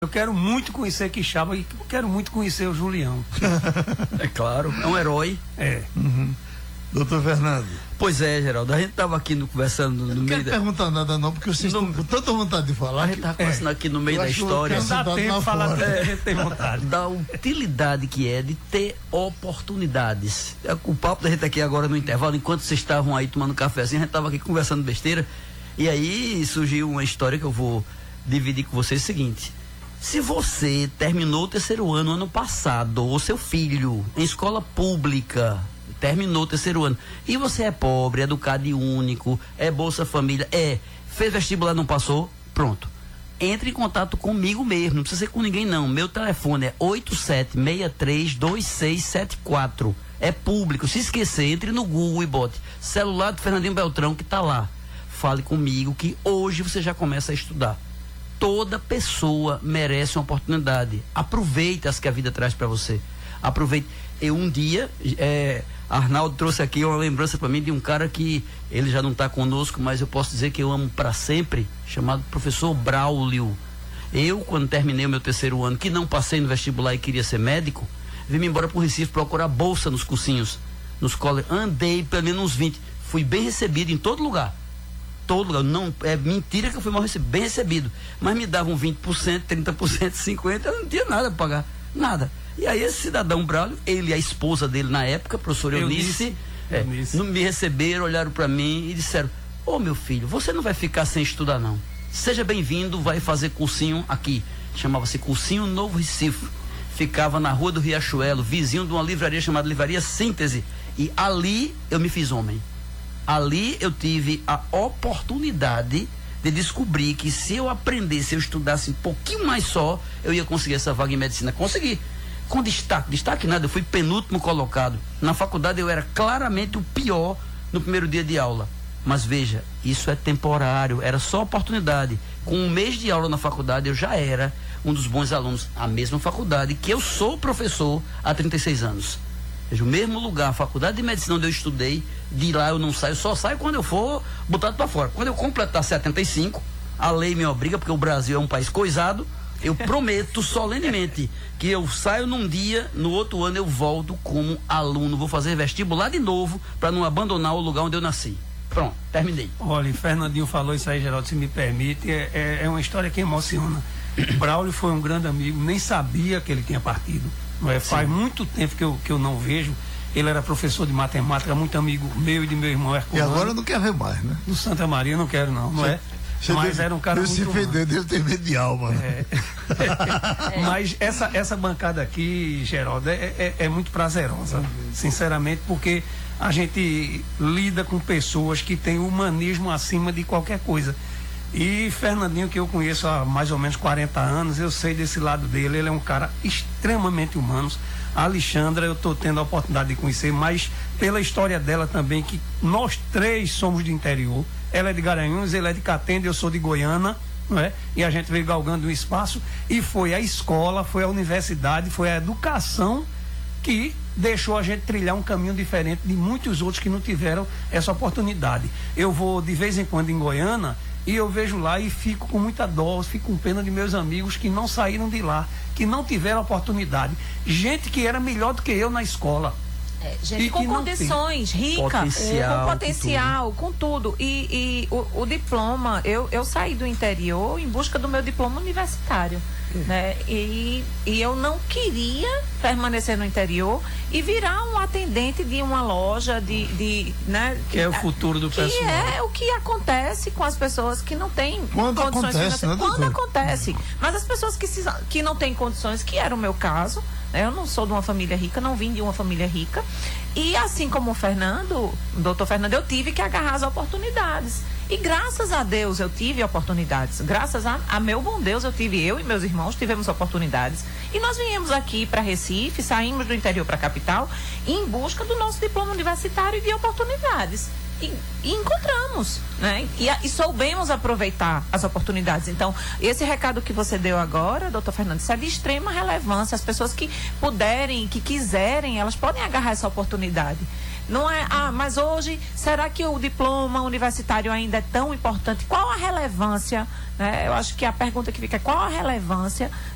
Eu quero muito conhecer Quixaba e quero muito conhecer o Julião. É claro, é um herói. É. Doutor Fernando. Pois é, Geraldo, a gente estava aqui conversando no meio. Não quero perguntar nada não, porque vocês estão com tanta vontade de falar. A gente estava conversando aqui no meio da história. Dá tempo de falar, a gente tem vontade. Da utilidade que é de ter oportunidades. O papo da gente aqui agora no intervalo, enquanto vocês estavam aí tomando cafezinho, a gente estava aqui conversando besteira. E aí surgiu uma história que eu vou dividir com vocês. O seguinte: se você terminou o terceiro ano passado, ou seu filho em escola pública terminou o terceiro ano, e você é pobre, educado e único, é Bolsa Família, fez vestibular, não passou, pronto, entre em contato comigo mesmo, não precisa ser com ninguém não. Meu telefone é 87632674, é público. Se esquecer, entre no Google e bote celular do Fernandinho Beltrão, que tá lá. Fale comigo que hoje você já começa a estudar. Toda pessoa merece uma oportunidade. Aproveite as que a vida traz para você. Aproveite. Eu um dia, Arnaldo trouxe aqui uma lembrança para mim de um cara que ele já não está conosco, mas eu posso dizer que eu amo para sempre, chamado professor Braulio. Eu, quando terminei o meu terceiro ano, que não passei no vestibular e queria ser médico, vim embora para o Recife procurar bolsa nos cursinhos, nos colégios. Andei pelo menos uns 20, fui bem recebido em todo lugar. Não é mentira que eu fui mal recebido, bem recebido, mas me davam 20%, 30%, 50%, eu não tinha nada para pagar, nada. E aí esse cidadão Braulio, ele e a esposa dele na época, professora Eunice, não me receberam, olharam para mim e disseram: ô meu filho, você não vai ficar sem estudar não, seja bem-vindo, vai fazer cursinho aqui. Chamava-se Cursinho Novo Recife, ficava na Rua do Riachuelo, vizinho de uma livraria chamada Livraria Síntese, e ali eu me fiz homem. Ali eu tive a oportunidade de descobrir que se eu aprendesse, se eu estudasse um pouquinho mais só, eu ia conseguir essa vaga em medicina. Consegui. Com destaque nada, eu fui penúltimo colocado. Na faculdade eu era claramente o pior no primeiro dia de aula. Mas veja, isso é temporário, era só oportunidade. Com um mês de aula na faculdade eu já era um dos bons alunos. A mesma faculdade que eu sou professor há 36 anos. Veja, o mesmo lugar, a faculdade de medicina onde eu estudei, de lá eu não saio, só saio quando eu for botado para fora. Quando eu completar 75, a lei me obriga, porque o Brasil é um país coisado, eu prometo solenemente que eu saio num dia, no outro ano eu volto como aluno, vou fazer vestibular de novo para não abandonar o lugar onde eu nasci. Pronto, terminei. Olha, Fernandinho falou isso aí, Geraldo, se me permite, é uma história que emociona. Braulio foi um grande amigo, nem sabia que ele tinha partido. Faz muito tempo que eu não vejo. Ele era professor de matemática, muito amigo meu e de meu irmão Herculano. E agora não quer ver mais, né? No Santa Maria não quero não, não é? Mas era um cara muito... se ofendeu, dele tem medo de alma. Né? Mas essa bancada aqui, Geraldo, é muito prazerosa, sinceramente, porque a gente lida com pessoas que têm humanismo acima de qualquer coisa. E Fernandinho, que eu conheço há mais ou menos 40 anos, eu sei desse lado dele, ele é um cara extremamente humano. A Alexandra eu estou tendo a oportunidade de conhecer, mas pela história dela também, que nós três somos de interior. Ela é de Garanhuns, ele é de Catende, eu sou de Goiânia, não é? E a gente veio galgando um espaço, e foi a escola, foi a universidade, foi a educação que deixou a gente trilhar um caminho diferente de muitos outros que não tiveram essa oportunidade. Eu vou de vez em quando em Goiânia e eu vejo lá e fico com muita dó, fico com pena de meus amigos que não saíram de lá, que não tiveram oportunidade. Gente que era melhor do que eu na escola. Gente com condições, rica, com potencial, com tudo. E o diploma, eu saí do interior em busca do meu diploma universitário. Né? E eu não queria permanecer no interior e virar um atendente de uma loja né? Que é o futuro do pessoal. Que é o que acontece com as pessoas que não têm condições financeiras. Quando acontece. Mas as pessoas que não têm condições, que era o meu caso, né? Eu não sou de uma família rica, não vim de uma família rica. E assim como o doutor Fernando, eu tive que agarrar as oportunidades. E graças a Deus eu tive oportunidades. Graças a meu bom Deus eu e meus irmãos tivemos oportunidades. E nós viemos aqui para Recife, saímos do interior para a capital, em busca do nosso diploma universitário e de oportunidades. E encontramos, né? E soubemos aproveitar as oportunidades. Então, esse recado que você deu agora, doutor Fernando, isso é de extrema relevância. As pessoas que puderem, que quiserem, elas podem agarrar essa oportunidade. Não é, mas hoje, será que o diploma universitário ainda é tão importante? Qual a relevância, né? Eu acho que a pergunta que fica é: qual a relevância